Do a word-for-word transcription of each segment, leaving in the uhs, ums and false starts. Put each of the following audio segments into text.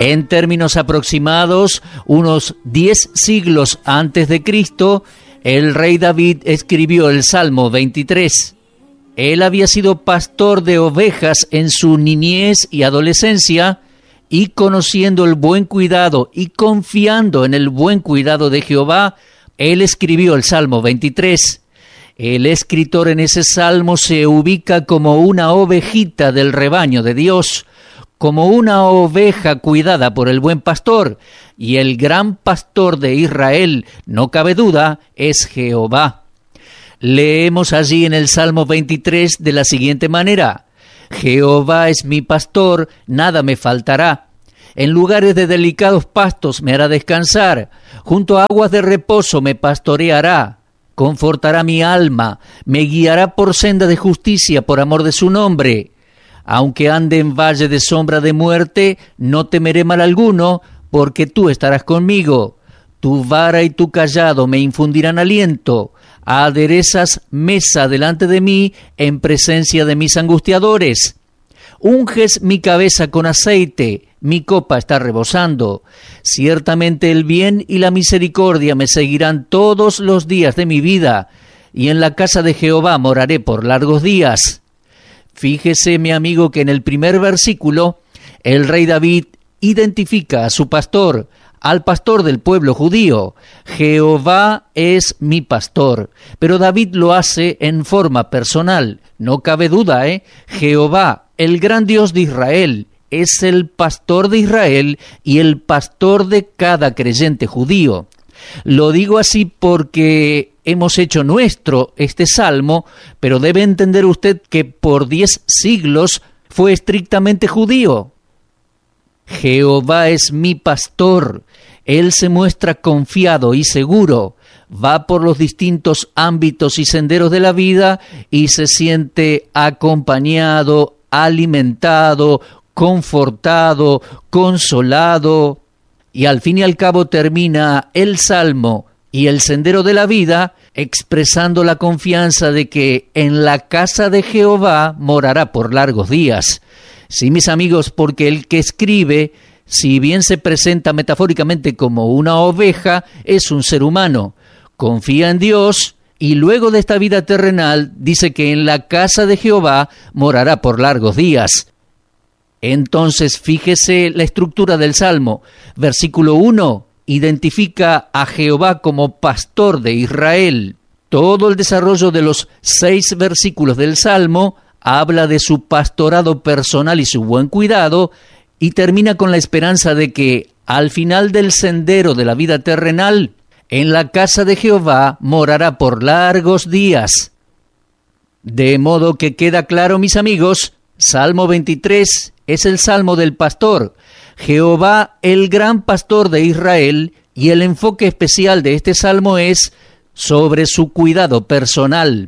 En términos aproximados, unos diez siglos antes de Cristo, el rey David escribió el Salmo veintitrés. Él había sido pastor de ovejas en su niñez y adolescencia, y conociendo el buen cuidado y confiando en el buen cuidado de Jehová, él escribió el Salmo veintitrés. El escritor en ese salmo se ubica como una ovejita del rebaño de Dios, como una oveja cuidada por el buen pastor, y el gran pastor de Israel, no cabe duda, es Jehová. Leemos allí en el Salmo veintitrés de la siguiente manera: Jehová es mi pastor, nada me faltará. En lugares de delicados pastos me hará descansar, junto a aguas de reposo me pastoreará. Confortará mi alma, me guiará por senda de justicia por amor de su nombre. Aunque ande en valle de sombra de muerte, no temeré mal alguno, porque tú estarás conmigo. Tu vara y tu cayado me infundirán aliento. Aderezas mesa delante de mí en presencia de mis angustiadores. Unges mi cabeza con aceite, mi copa está rebosando. Ciertamente el bien y la misericordia me seguirán todos los días de mi vida, y en la casa de Jehová moraré por largos días. Fíjese, mi amigo, que en el primer versículo, el rey David identifica a su pastor, al pastor del pueblo judío. Jehová es mi pastor. Pero David lo hace en forma personal. No cabe duda, ¿eh? Jehová, el gran Dios de Israel, es el pastor de Israel y el pastor de cada creyente judío. Lo digo así porque hemos hecho nuestro este salmo, pero debe entender usted que por diez siglos fue estrictamente judío. Jehová es mi pastor. Él se muestra confiado y seguro, va por los distintos ámbitos y senderos de la vida y se siente acompañado, alimentado, confortado, consolado, y al fin y al cabo termina el Salmo y el sendero de la vida expresando la confianza de que en la casa de Jehová morará por largos días. Sí, mis amigos, porque el que escribe, si bien se presenta metafóricamente como una oveja, es un ser humano, confía en Dios y luego de esta vida terrenal dice que en la casa de Jehová morará por largos días. Entonces, fíjese la estructura del Salmo. Versículo uno, identifica a Jehová como pastor de Israel. Todo el desarrollo de los seis versículos del Salmo habla de su pastorado personal y su buen cuidado, y termina con la esperanza de que, al final del sendero de la vida terrenal, en la casa de Jehová morará por largos días. De modo que queda claro, mis amigos, Salmo veintitrés es el Salmo del pastor, Jehová el gran pastor de Israel, y el enfoque especial de este Salmo es sobre su cuidado personal.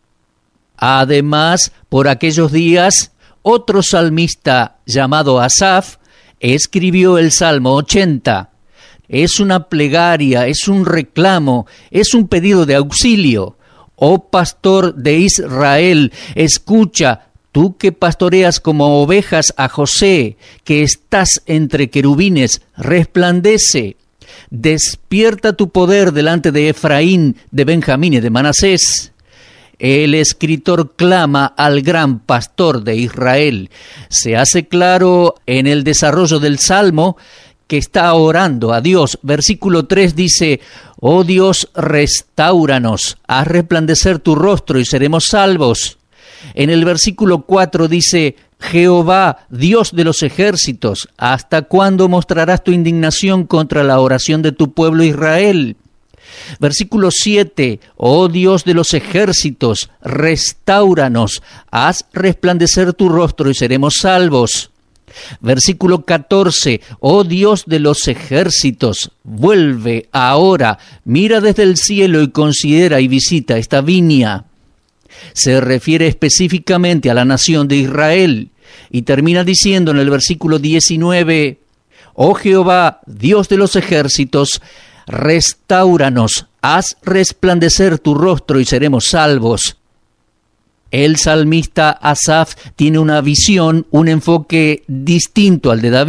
Además, por aquellos días, otro salmista llamado Asaf escribió el Salmo ochenta. Es una plegaria, es un reclamo, es un pedido de auxilio. Oh pastor de Israel, escucha, tú que pastoreas como ovejas a José, que estás entre querubines, resplandece. Despierta tu poder delante de Efraín, de Benjamín y de Manasés. El escritor clama al gran pastor de Israel. Se hace claro en el desarrollo del Salmo que está orando a Dios. Versículo tres dice: oh Dios, restáuranos, haz resplandecer tu rostro y seremos salvos. En el versículo cuatro dice: Jehová, Dios de los ejércitos, ¿hasta cuándo mostrarás tu indignación contra la oración de tu pueblo Israel? Versículo siete, oh Dios de los ejércitos, restáuranos, haz resplandecer tu rostro y seremos salvos. Versículo catorce, oh Dios de los ejércitos, vuelve ahora, mira desde el cielo y considera y visita esta viña. Se refiere específicamente a la nación de Israel y termina diciendo en el versículo diecinueve, oh Jehová, Dios de los ejércitos, restáuranos, haz resplandecer tu rostro y seremos salvos. El salmista Asaf tiene una visión, un enfoque distinto al de David.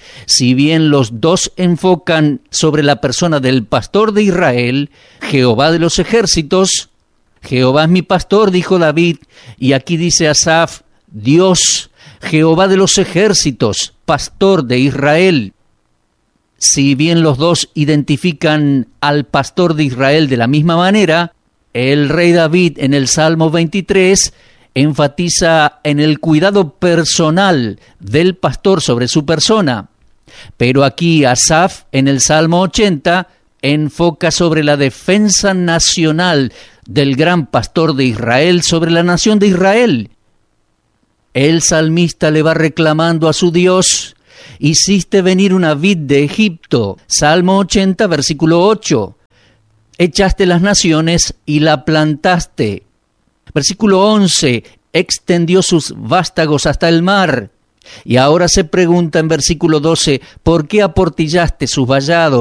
Si bien los dos enfocan sobre la persona del pastor de Israel, Jehová de los ejércitos, Jehová es mi pastor, dijo David, y aquí dice Asaf, Dios, Jehová de los ejércitos, pastor de Israel. Si bien los dos identifican al pastor de Israel de la misma manera, el rey David en el Salmo veintitrés enfatiza en el cuidado personal del pastor sobre su persona. Pero aquí Asaf en el Salmo ochenta enfoca sobre la defensa nacional del gran pastor de Israel sobre la nación de Israel. El salmista le va reclamando a su Dios, hiciste venir una vid de Egipto, Salmo ochenta, versículo ocho. Echaste las naciones y la plantaste. Versículo once, extendió sus vástagos hasta el mar. Y ahora se pregunta en versículo doce, ¿por qué aportillaste sus vallados?